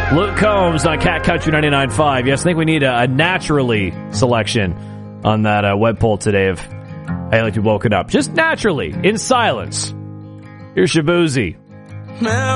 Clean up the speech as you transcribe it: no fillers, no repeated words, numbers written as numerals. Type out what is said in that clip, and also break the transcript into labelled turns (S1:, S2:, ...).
S1: Luke Combs on Cat Country 99.5. Yes, I think we need a naturally selection on that web poll today of I like to be woken up. Just naturally, in silence. Here's Shabuzi.